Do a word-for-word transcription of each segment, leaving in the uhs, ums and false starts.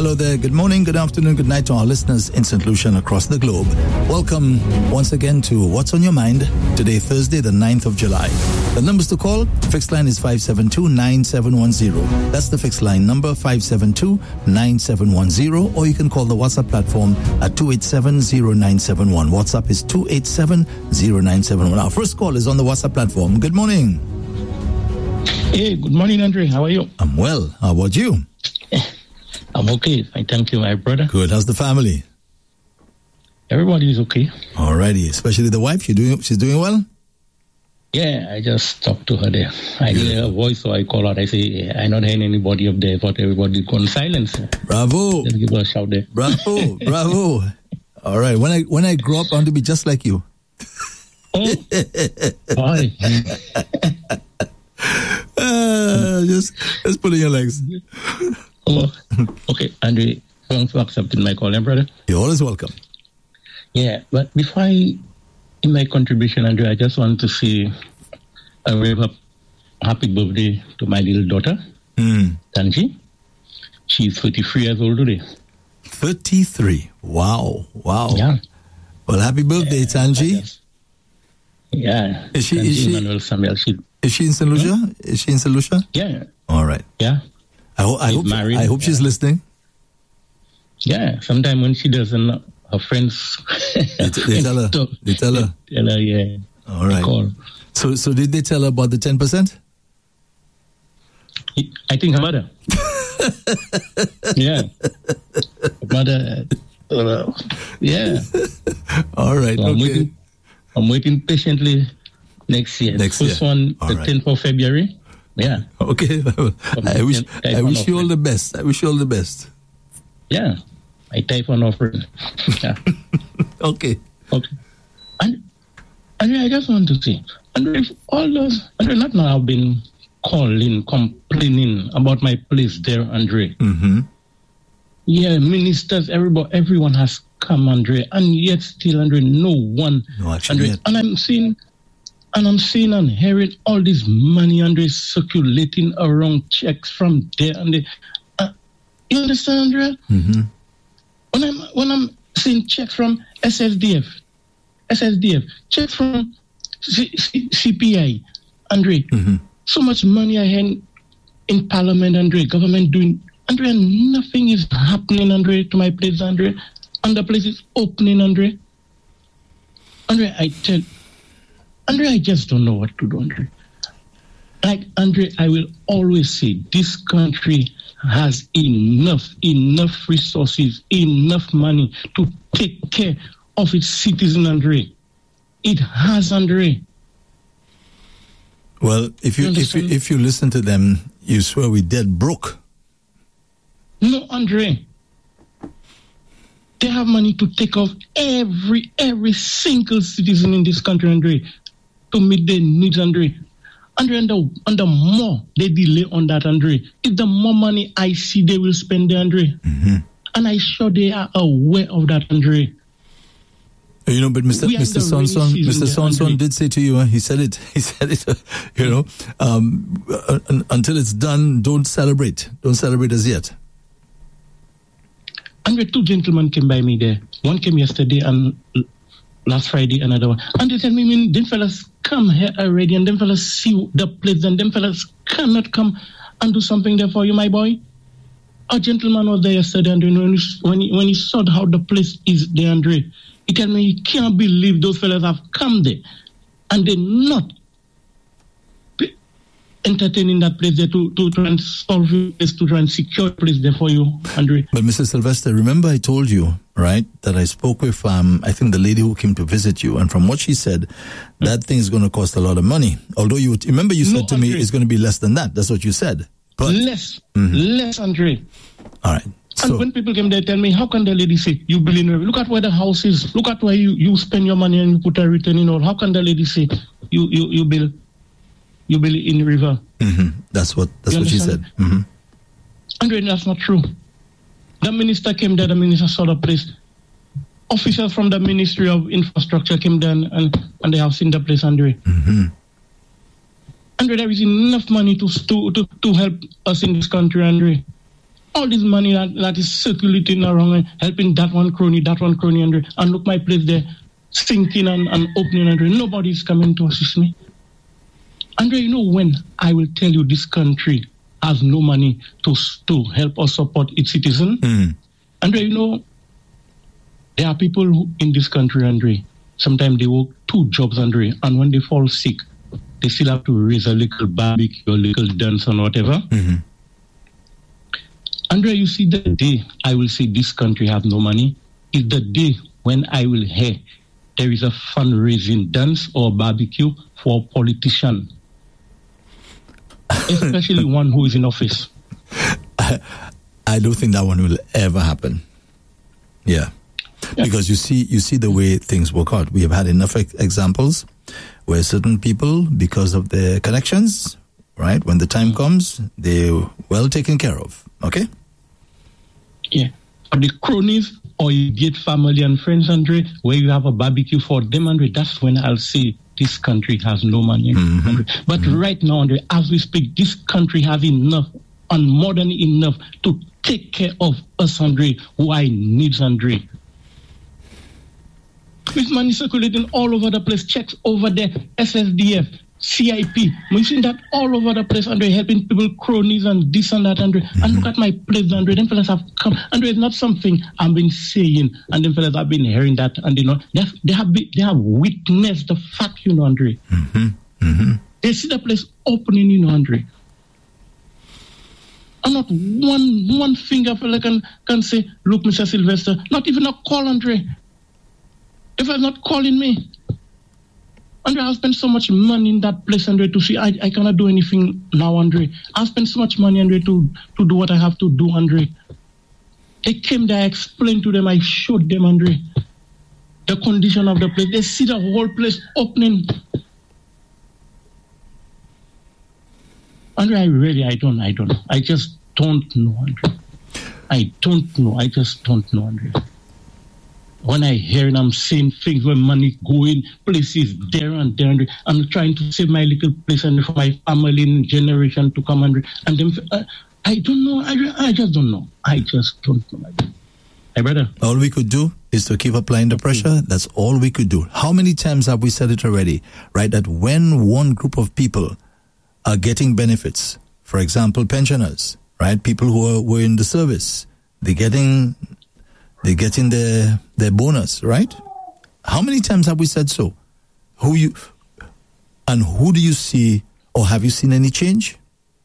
Hello there. Good morning, good afternoon, good night to our listeners in Saint Lucia and across the globe. Welcome once again to What's on Your Mind. Today, Thursday, the ninth of July. The numbers to call, fixed line is five seven two, nine seven one zero. That's the fixed line number, five seven two, nine seven one zero. Or you can call the WhatsApp platform at two eight seven, zero nine seven one. WhatsApp is two eight seven, zero nine seven one. Our first call is on the WhatsApp platform. Good morning. Hey, good morning, Andre. How are you? I'm well. How about you? I'm okay. I thank you, my brother. Good. How's the family? Everybody is okay. Alrighty. Especially the wife. She doing? She's doing well? Yeah, I just talked to her there. I hear her voice, so I call out. I say, I'm not hearing anybody up there, but everybody gone silence. Bravo. Let's give her a shout there. Bravo. Bravo. All right. When I when I grow up, I want to be just like you. Oh. Boy. uh, just, just put in your legs. Oh, okay, Andre, thanks for accepting my call, then, brother. You're always welcome. Yeah, but before I, in my contribution, Andre, I just want to say a very happy birthday to my little daughter, mm. Tanji. She's thirty-three years old today. thirty-three. Wow. Wow. Yeah. Well, happy birthday, yeah, Tanji. Yeah. Is she, Tanji is she, Emmanuel Samuel. She, is she in Saint Lucia? Huh? Is she in Saint Lucia? Yeah. All right. Yeah. I, ho- I hope, married, I hope yeah. she's listening. Yeah. Sometime when she doesn't, her friends... they, t- they tell her. They tell her. They tell her, yeah. All right. Call. So, so did they tell her about the ten percent? I think her mother. yeah. Her mother... Uh, yeah. All right. So I'm, okay. waiting, I'm waiting patiently next year. Next the first year. one, all the right. tenth of February. Yeah. Okay. I wish I wish you all the best. I wish you all the best. Yeah. I type an offering. Yeah. okay. Okay. And and I just want to say, and if all those, and not now I've been calling, complaining about my place there, Andre. Mm-hmm. Yeah, ministers, everybody, everyone has come, Andre, and yet still, Andre, no one. No action Andre, yet. and I'm seeing, and I'm seeing and hearing all this money, Andre, circulating around, checks from there and there. Uh, you understand, Andre? Mm-hmm. When I'm when I'm seeing checks from S S D F, S S D F, checks from C- C- CPI, Andre, mm-hmm. so much money I had in Parliament, Andre, government doing. Andre, nothing is happening, Andre, to my place, Andre. And the place is opening, Andre. Andre, I tell, Andre, I just don't know what to do, Andre. Like, Andre, I will always say this country has enough, enough resources, enough money to take care of its citizens, Andre. It has, Andre. Well, if you, you if you if you listen to them, you swear we dead broke. No, Andre. They have money to take off every every single citizen in this country, Andre, to meet their needs, Andre. Andre, and the, and the more they delay on that, Andre, it's the more money I see they will spend there, Andre. Mm-hmm. And I'm sure they are aware of that, Andre. You know, but Mister Mister Sonson, Mister Sonson did say to you, uh, he said it, he said it, uh, you know, um, uh, until it's done, don't celebrate. Don't celebrate as yet. Andre, two gentlemen came by me there. One came yesterday and last Friday, another one. And they tell me, I mean, them fellas come here already and them fellas see the place and them fellas cannot come and do something there for you, my boy. A gentleman was there yesterday, and when he, when he, when he saw how the place is there, Andre, he told me he can't believe those fellas have come there and they're not entertaining that place there to, to try and solve this, to try and secure the place there for you, Andre. But Mister Sylvester, remember I told you, right, that I spoke with, um, I think the lady who came to visit you, and from what she said, mm-hmm. that thing is going to cost a lot of money. Although you, remember you said no, to Andre. me it's going to be less than that. That's what you said. But, less, mm-hmm. less, Andre. All right. So, and when people came there, tell me, how can the lady say, you billionaire? Look at where the house is. Look at where you, you spend your money and you put a return in all. How can the lady say, you you you bill, you bill in the river? Mm-hmm. That's what that's you what understand? she said. Mm-hmm. Andre, that's not true. The minister came there, the minister saw the place. Officials from the Ministry of Infrastructure came there and, and, and they have seen the place, Andre. Mm-hmm. Andre, there is enough money to, to, to, to help us in this country, Andre. all this money that, that is circulating around and helping that one crony, that one crony, Andre, and look my place there sinking and, and opening, Andre. Nobody's coming to assist me. Andre, you know when I will tell you this country has no money to to help or support its citizens? Mm. Andre, you know, there are people who, in this country, Andre, sometimes they work two jobs, Andre, and when they fall sick, they still have to raise a little barbecue, a little dance and whatever. Mm-hmm. Andre, you see, the day I will say this country has no money is the day when I will hear there is a fundraising dance or barbecue for a politician, especially one who is in office. I, I don't think that one will ever happen. Yeah. yeah. Because you see, you see the way things work out. We have had enough ex- examples where certain people, because of their connections, right, when the time comes, they're well taken care of. Okay? Yeah. For the cronies or immediate family and friends, Andre, where you have a barbecue for them, Andre, that's when I'll say this country has no money. Mm-hmm. Andre. But mm-hmm. right now, Andre, as we speak, this country has enough and more than enough to take care of us, Andre, who I need, Andre. With money circulating all over the place, checks over there, S S D F, C I P. We've seen that all over the place, Andre, helping people, cronies and this and that, Andre. Mm-hmm. And look at my place, Andre. Them fellas have come. Andre, it's not something I've been saying, and them fellas have been hearing that, and you know, they have, they have, been, they have witnessed the fact, you know, Andre. Mm-hmm. Mm-hmm. They see the place opening, you know, Andre. And not one one finger fella can, can say, look, Mister Sylvester, not even a call, Andre. If I'm not calling me, Andre, I've spent so much money in that place, Andre, to see I, I cannot do anything now, Andre. I've spent so much money, Andre, to, to do what I have to do, Andre. They came there, I explained to them, I showed them, Andre, the condition of the place. They see the whole place opening. Andre, I really, I don't, I don't know. I just don't know, Andre. I don't know. I just don't know, Andre. When I hear and I'm saying things where money going, places there and there, Andre, I'm trying to save my little place and for my family and generation to come, Andre. And then, uh, I don't know. I, I just don't know. I just don't know. Hey, brother. All we could do is to keep applying the pressure. That's all we could do. How many times have we said it already, right? That when one group of people are getting benefits, for example, pensioners, right? People who are, were in the service, they're getting, they're getting their, their bonus, right? How many times have we said so? Who you, and who do you see, or have you seen any change?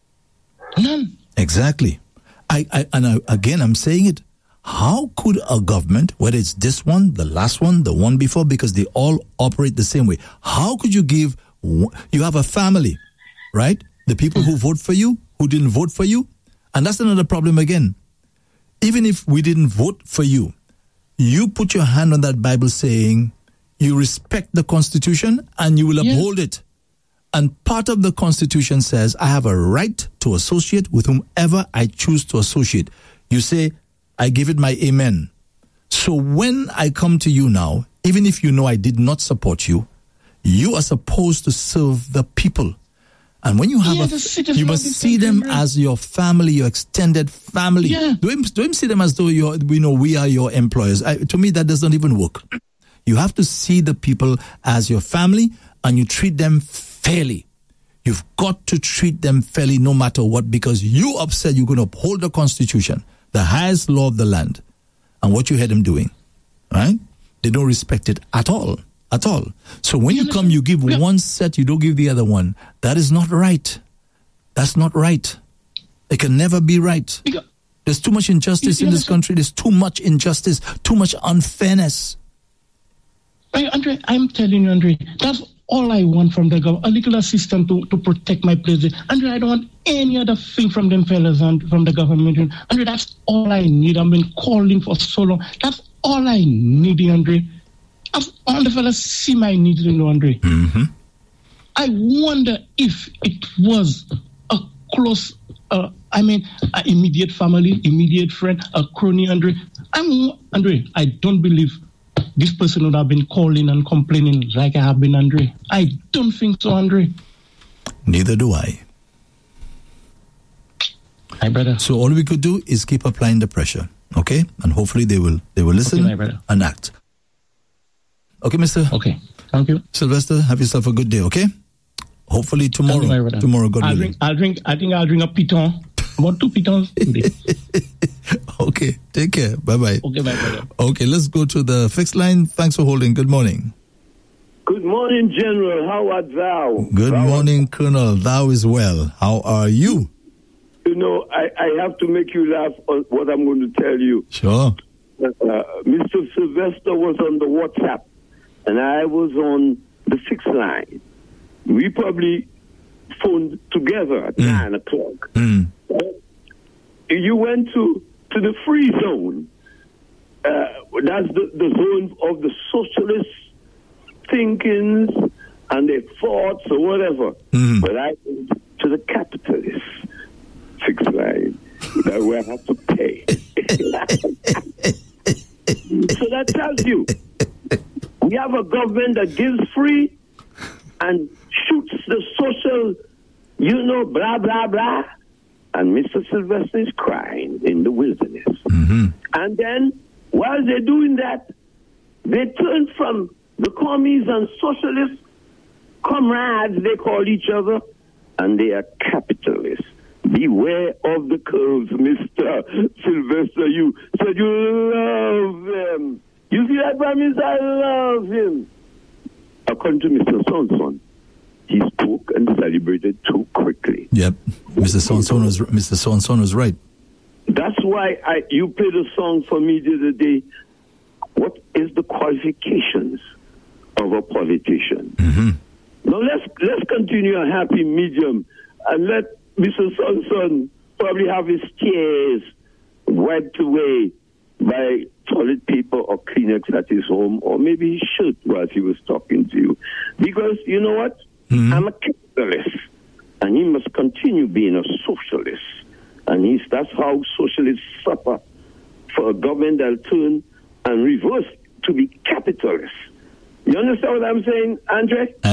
None. Exactly. I, I and I, again, I'm saying it. How could a government, whether it's this one, the last one, the one before, because they all operate the same way, how could you give, you have a family, right? The people who vote for you, who didn't vote for you. And that's another problem again. Even if we didn't vote for you, you put your hand on that Bible saying you respect the Constitution and you will yeah. uphold it. And part of the Constitution says I have a right to associate with whomever I choose to associate. You say, I give it my amen. So when I come to you now, even if you know I did not support you, you are supposed to serve the people. And when you have yeah, a, you must see them as your family, your extended family. Yeah. Don't, don't see them as though you're, we know we are your employers. I, to me, that does not even work. You have to see the people as your family and you treat them fairly. You've got to treat them fairly no matter what, because you have said you're going to uphold the Constitution, the highest law of the land. And what you heard them doing, right? They don't respect it at all. At all. So when you come, you give yeah. one set, you don't give the other one. That is not right. That's not right. It can never be right. There's too much injustice in this country. There's too much injustice, too much unfairness. Hey, Andre, I'm telling you, Andre, that's all I want from the government, a little assistance to, to protect my place. Andre, I don't want any other thing from them fellas and from the government. Andre, that's all I need. I've been calling for so long. That's all I need, Andre. All the fellas see my needs, you know, Andre. Mm-hmm. I wonder if it was a close, uh, I mean, an immediate family, immediate friend, a crony, Andre. I'm, Andre, I don't believe this person would have been calling and complaining like I have been, Andre. I don't think so, Andre. Neither do I. I my brother. So all we could do is keep applying the pressure, okay? And hopefully they will they will listen okay, my brother. and act. Okay, Mister Okay, thank you. Sylvester, have yourself a good day, okay? Hopefully tomorrow, you, my brother. tomorrow, God I'll willing. drink, I'll drink, I think I'll drink a piton. About two pitons today. Okay, take care. Bye-bye. Okay, my brother. Okay, let's go to the fixed line. Thanks for holding. Good morning. Good morning, General. How art thou? Good thou morning, art- Colonel. Thou is well. How are you? You know, I, I have to make you laugh on what I'm going to tell you. Sure. Uh, Mister Sylvester was on the WhatsApp, and I was on the fixed line. We probably phoned together at mm. nine o'clock. Mm. You went to, to the free zone. Uh, that's the, the zone of the socialist thinkings and their thoughts or whatever. Mm. But I went to the capitalist fixed line that we have to pay. So that tells you we have a government that gives free and shoots the social, you know, blah, blah, blah. And Mister Sylvester is crying in the wilderness. Mm-hmm. And then, while they're doing that, they turn from the commies and socialist comrades, they call each other, and they are capitalists. Beware of the curves, Mister Sylvester. You said you love them. You see that, promise? I love him. According to Mister Sonson, he spoke and celebrated too quickly. Yep, Mister Sonson was Mister Sonson was right. That's why I you played a song for me the other day. What is the qualifications of a politician? Mm-hmm. Now let's let's continue a happy medium and let Mister Sonson probably have his tears wiped away by toilet paper or Kleenex at his home, or maybe he should while he was talking to you. Because you know what? Mm-hmm. I'm a capitalist, and he must continue being a socialist. And he's, that's how socialists suffer, for a government that'll turn and reverse to be capitalist. You understand what I'm saying, Andre?